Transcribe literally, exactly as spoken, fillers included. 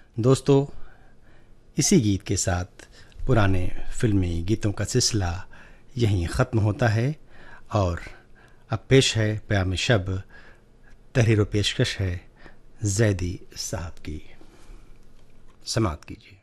दोस्तों, इसी गीत के साथ पुराने फिल्मी गीतों का सिलसिला यहीं ख़त्म होता है और अब पेश है प्याम शब, तहरीर पेशकश है ज़ैदी साहब की। समाअत कीजिए।